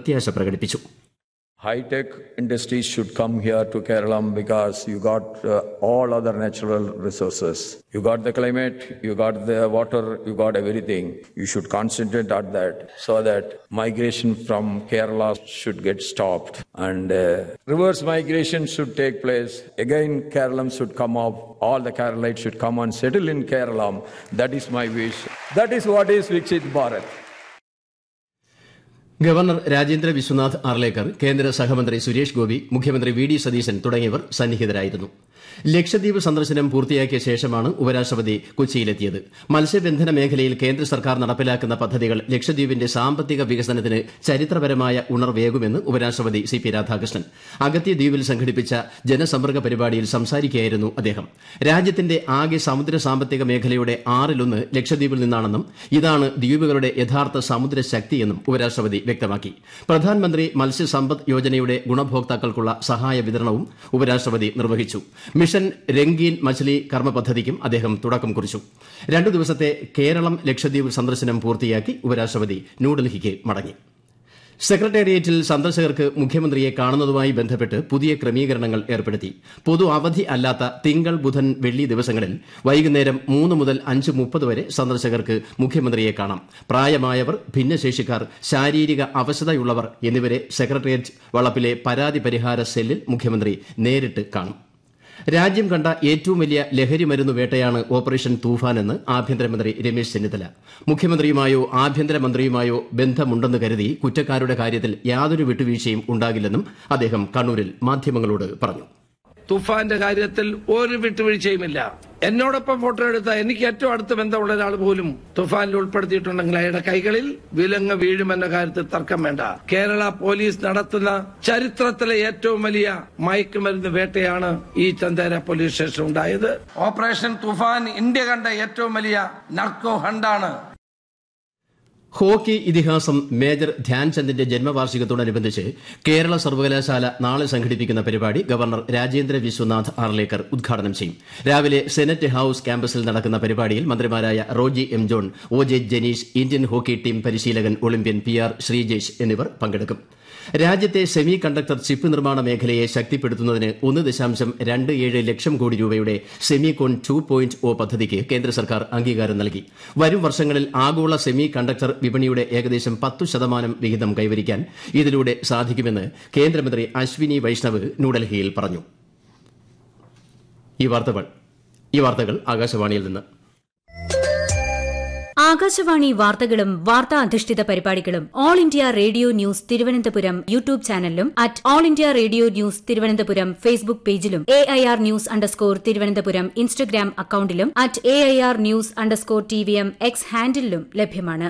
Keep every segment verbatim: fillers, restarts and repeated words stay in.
പ്രത്യാശ പ്രകടിപ്പിച്ചു. High-tech industries should come here to Kerala because you got uh, all other natural resources. You got the climate, you got the water, you got everything. You should concentrate on that so that migration from Kerala should get stopped. And uh, reverse migration should take place. Again, Kerala should come up. All the Keralites should come and settle in Kerala. That is my wish. That is what is Viksit Bharat. Governor Rajendra Vishwanath Arlekar, കേന്ദ്ര സഹമന്ത്രി സുരേഷ് ഗോപി, മുഖ്യമന്ത്രി V D Satheesan തുടങ്ങിയവർ സന്നിഹിതരായിരുന്നു. ലക്ഷദ്വീപ് സന്ദർശനം പൂർത്തിയാക്കിയ ശേഷമാണ് ഉപരാഷ്ട്രപതി കൊച്ചിയിലെത്തിയത്. മത്സ്യബന്ധന മേഖലയിൽ കേന്ദ്ര സർക്കാർ നടപ്പിലാക്കുന്ന പദ്ധതികൾ ലക്ഷദ്വീപിന്റെ സാമ്പത്തിക വികസനത്തിന് ചരിത്രപരമായ ഉണർവേകുമെന്ന് ഉപരാഷ്ട്രപതി സി പി രാധാകൃഷ്ണൻ അഗത്തി ദ്വീപിൽ സംഘടിപ്പിച്ച ജനസമ്പർക്ക പരിപാടിയിൽ സംസാരിക്കുകയായിരുന്നു അദ്ദേഹം. രാജ്യത്തിന്റെ ആകെ സമുദ്ര സാമ്പത്തിക മേഖലയുടെ ആറിലൊന്ന് ലക്ഷദ്വീപിൽ നിന്നാണെന്നും ഇതാണ് ദ്വീപുകളുടെ യഥാർത്ഥ സമുദ്ര ശക്തിയെന്നും ഉപരാഷ്ട്രപതി വ്യക്തമാക്കി. പ്രധാനമന്ത്രി മത്സ്യസമ്പദ് യോജനയുടെ ഗുണഭോക്താക്കൾക്കുള്ള സഹായ വിതരണവും ഉപരാഷ്ട്രപതി നിർവഹിച്ചു. മിഷൻ രംഗീൻ മച്ച്ലി കർമ്മ പദ്ധതിക്കും അദ്ദേഹം തുടക്കം കുറിച്ചു. രണ്ടു ദിവസത്തെ കേരളം ലക്ഷദ്വീപ് സന്ദർശനം പൂർത്തിയാക്കി ഉപരാഷ്ട്രപതി ന്യൂഡൽഹിക്ക് മടങ്ങി. സെക്രട്ടേറിയറ്റിൽ സന്ദർശകർക്ക് മുഖ്യമന്ത്രിയെ കാണുന്നതുമായി ബന്ധപ്പെട്ട് പുതിയ ക്രമീകരണങ്ങൾ ഏർപ്പെടുത്തി. പൊതു അവധി അല്ലാത്ത തിങ്കൾ, ബുധൻ, വെള്ളി ദിവസങ്ങളിൽ വൈകുന്നേരം മൂന്ന് മുതൽ അഞ്ച് മുപ്പത് വരെ സന്ദർശകർക്ക് മുഖ്യമന്ത്രിയെ കാണാം. പ്രായമായവർ, ഭിന്നശേഷിക്കാർ, ശാരീരിക അവശതയുള്ളവർ എന്നിവരെ സെക്രട്ടേറിയറ്റ് വളപ്പിലെ പരാതി പരിഹാര സെല്ലിൽ മുഖ്യമന്ത്രി നേരിട്ട് കാണും. രാജ്യം കണ്ട ഏറ്റവും വലിയ ലഹരി മരുന്ന് വേട്ടയാണ് ഓപ്പറേഷൻ തൂഫാനെന്ന് ആഭ്യന്തരമന്ത്രി രമേശ് ചെന്നിത്തല. മുഖ്യമന്ത്രിയുമായോ ആഭ്യന്തരമന്ത്രിയുമായോ ബന്ധമുണ്ടെന്ന് കരുതി കുറ്റക്കാരുടെ കാര്യത്തിൽ യാതൊരു വിട്ടുവീഴ്ചയും ഉണ്ടാകില്ലെന്നും അദ്ദേഹം കണ്ണൂരിൽ മാധ്യമങ്ങളോട് പറഞ്ഞു. തുഫാന്റെ കാര്യത്തിൽ ഒരു വിട്ടുവീഴ്ചയുമില്ല. എന്നോടൊപ്പം ഫോട്ടോ എടുത്ത എനിക്ക് ഏറ്റവും അടുത്ത ബന്ധമുള്ള ഒരാൾ പോലും തുഫാനിൽ ഉൾപ്പെടുത്തിയിട്ടുണ്ടെങ്കിൽ അയാളുടെ കൈകളിൽ വിലങ്ങ് വീഴുമെന്ന കാര്യത്തിൽ തർക്കം വേണ്ട. കേരള പോലീസ് നടത്തുന്ന ചരിത്രത്തിലെ ഏറ്റവും വലിയ മയക്കുമരുന്ന് വേട്ടയാണ് ഈ ചന്ദേര പോലീസ് സ്റ്റേഷൻ ഉണ്ടായത്. ഓപ്പറേഷൻ തുഫാൻ ഇന്ത്യ കണ്ട ഏറ്റവും വലിയ നർക്കോ ഹണ്ടാണ്. ഹോക്കി ഇതിഹാസം മേജർ ധ്യാൻചന്ദിന്റെ ജന്മവാർഷികത്തോടനുബന്ധിച്ച് കേരള സർവകലാശാല നാളെ സംഘടിപ്പിക്കുന്ന പരിപാടി ഗവർണർ രാജേന്ദ്ര വിശ്വനാഥ് ആർലേക്കർ ഉദ്ഘാടനം ചെയ്യും. രാവിലെ സെനറ്റ് ഹൌസ് ക്യാമ്പസിൽ നടക്കുന്ന പരിപാടിയിൽ മന്ത്രിമാരായ Roji M John, O J Janeesh, Indian hockey team പരിശീലകൻ ഒളിമ്പ്യൻ പി ആർ ശ്രീജേഷ് എന്നിവർ പങ്കെടുക്കും. രാജ്യത്തെ സെമി കണ്ടക്ടർ ചിപ്പ് നിർമ്മാണ മേഖലയെ ശക്തിപ്പെടുത്തുന്നതിന് ഒന്ന് ദശാംശം രണ്ട് ഏഴ് ലക്ഷം കോടി രൂപയുടെ സെമികോൺ ടു പോയിന്റ് ഒ പദ്ധതിക്ക് കേന്ദ്ര സർക്കാർ അംഗീകാരം നൽകി. വരും വർഷങ്ങളിൽ ആഗോള സെമി കണ്ടക്ടർ വിപണിയുടെ ഏകദേശം പത്തു ശതമാനം വിഹിതം കൈവരിക്കാൻ ഇതിലൂടെ സാധിക്കുമെന്ന് കേന്ദ്രമന്ത്രി അശ്വിനി വൈഷ്ണവ് ന്യൂഡൽഹിയിൽ പറഞ്ഞു. ഈ വാർത്തകൾ ഈ വാർത്തകൾ ആകാശവാണിയിൽ നിന്ന്. ആകാശവാണി വാർത്തകളും വാർത്താ അധിഷ്ഠിത പരിപാടികളും all India radio news Thiruvananthapuram YouTube ചാനലിലും at all India radio news Thiruvananthapuram Facebook പേജിലും A I R news underscore Thiruvananthapuram Instagram അക്കൌണ്ടിലും at A I R news underscore T V M X ഹാൻഡിലും ലഭ്യമാണ്.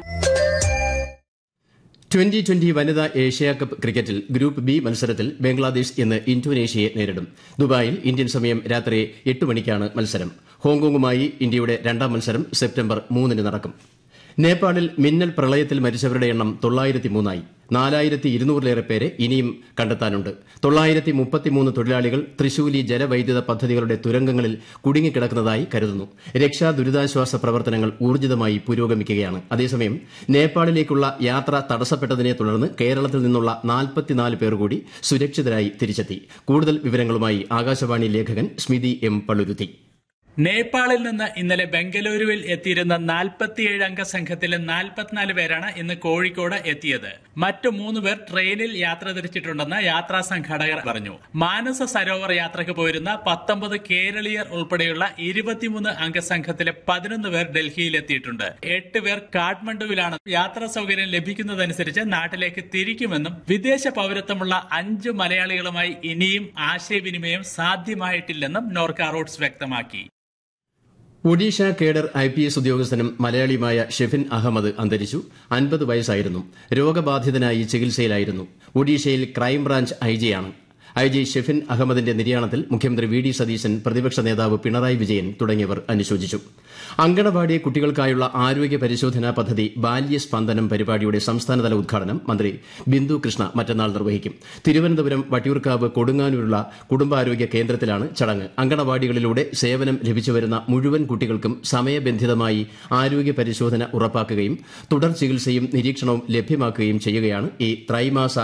ട്വന്റി ട്വന്റി വനിതാ ഏഷ്യാകപ്പ് ക്രിക്കറ്റിൽ ഗ്രൂപ്പ് ബി മത്സരത്തിൽ ബംഗ്ലാദേശ് ഇന്ന് ഇന്തോനേഷ്യയെ നേരിടും. ദുബായിൽ ഇന്ത്യൻ സമയം രാത്രി എട്ട് മണിക്കാണ് മത്സരം. ഹോങ്കോങ്ങുമായി ഇന്ത്യയുടെ രണ്ടാം മത്സരം സെപ്റ്റംബർ മൂന്നിന് നടക്കും. നേപ്പാളിൽ മിന്നൽ പ്രളയത്തിൽ മരിച്ചവരുടെ എണ്ണം തൊള്ളായിരത്തി മൂന്നായി. നാലായിരത്തി ഇരുന്നൂറിലേറെ പേരെ ഇനിയും കണ്ടെത്താനുണ്ട്. തൊള്ളായിരത്തി മുപ്പത്തിമൂന്ന് തൊഴിലാളികൾ തൃശൂലി ജലവൈദ്യുത പദ്ധതികളുടെ തുരങ്കങ്ങളിൽ കുടുങ്ങിക്കിടക്കുന്നതായി കരുതുന്നു. രക്ഷാ ദുരിതാശ്വാസ പ്രവർത്തനങ്ങൾ ഊർജിതമായി പുരോഗമിക്കുകയാണ്. അതേസമയം നേപ്പാളിലേക്കുള്ള യാത്ര തടസ്സപ്പെട്ടതിനെ തുടർന്ന് കേരളത്തിൽ നിന്നുള്ള നാൽപ്പത്തിനാല് പേർ കൂടി സുരക്ഷിതരായി തിരിച്ചെത്തി. കൂടുതൽ വിവരങ്ങളുമായി ആകാശവാണി ലേഖകൻ സ്മിതി എം പള്ളുരുത്തി. നേപ്പാളിൽ നിന്ന് ഇന്നലെ ബംഗളൂരുവിൽ എത്തിയിരുന്ന നാൽപ്പത്തിയേഴ് അംഗ സംഘത്തിലെ നാൽപ്പത്തിനാല് പേരാണ് ഇന്ന് കോഴിക്കോട് എത്തിയത്. മറ്റു മൂന്ന് പേർ ട്രെയിനിൽ യാത്ര തിരിച്ചിട്ടുണ്ടെന്ന് യാത്രാ സംഘാടകർ പറഞ്ഞു. മാനസ സരോവർ യാത്രയ്ക്ക് പോയിരുന്ന പത്തൊമ്പത് കേരളീയർ ഉൾപ്പെടെയുള്ള ഇരുപത്തിമൂന്ന് അംഗ സംഘത്തിലെ പതിനൊന്ന് പേർ ഡൽഹിയിൽ എത്തിയിട്ടുണ്ട്. എട്ട് പേർ കാഠ്മണ്ഡുവിലാണ്. യാത്രാ സൌകര്യം ലഭിക്കുന്നതനുസരിച്ച് നാട്ടിലേക്ക് തിരിക്കുമെന്നും വിദേശ പൌരത്വമുള്ള അഞ്ചു മലയാളികളുമായി ഇനിയും ആശയവിനിമയം സാധ്യമായിട്ടില്ലെന്നും നോർക്ക റൂട്ട്സ് വ്യക്തമാക്കി. Odisha cadre I P S ഉദ്യോഗസ്ഥനും മലയാളിയുമായ Shefin Ahmed അന്തരിച്ചു. അൻപത് വയസ്സായിരുന്നു. രോഗബാധിതനായി ചികിത്സയിലായിരുന്നു. ഒഡീഷയിൽ crime branch I ജിയാണ്. I G Shefin അഹമ്മദിന്റെ നിര്യാണത്തിൽ മുഖ്യമന്ത്രി വി ഡി സതീശൻ, പ്രതിപക്ഷ നേതാവ് പിണറായി വിജയൻ തുടങ്ങിയവർ അനുശോചിച്ചു. അങ്കണവാടി കുട്ടികൾക്കായുള്ള ആരോഗ്യ പരിശോധനാ പദ്ധതി ബാല്യസ്പന്ദനം പരിപാടിയുടെ സംസ്ഥാനതല ഉദ്ഘാടനം മന്ത്രി ബിന്ദു കൃഷ്ണ മറ്റന്നാൾ നിർവഹിക്കും. തിരുവനന്തപുരം വട്ടിയൂർക്കാവ് കൊടുങ്ങാനൂരുള്ള കുടുംബാരോഗ്യ കേന്ദ്രത്തിലാണ് ചടങ്ങ്. അങ്കണവാടികളിലൂടെ സേവനം ലഭിച്ചുവരുന്ന മുഴുവൻ കുട്ടികൾക്കും സമയബന്ധിതമായി ആരോഗ്യ പരിശോധന ഉറപ്പാക്കുകയും തുടർ ചികിത്സയും നിരീക്ഷണവും ലഭ്യമാക്കുകയും ചെയ്യുകയാണ് ഈ ത്രൈമാസ